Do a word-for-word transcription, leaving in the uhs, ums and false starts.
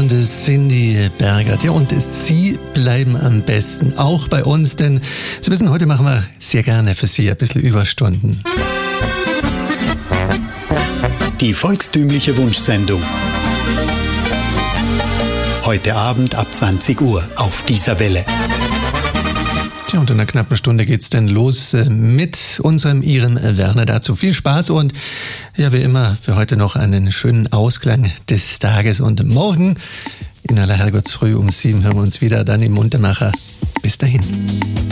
und Cindy Bergert. Ja, und Sie bleiben am besten auch bei uns, denn Sie wissen, heute machen wir sehr gerne für Sie ein bisschen Überstunden. Die volkstümliche Wunschsendung. Heute Abend ab zwanzig Uhr auf dieser Welle. Tja, und in einer knappen Stunde geht's dann los mit unserem, Ihrem Werner. Dazu viel Spaß und ja, wie immer für heute noch einen schönen Ausklang des Tages. Und morgen in aller Herrgottsfrüh um sieben hören wir uns wieder dann im Muntermacher. Bis dahin.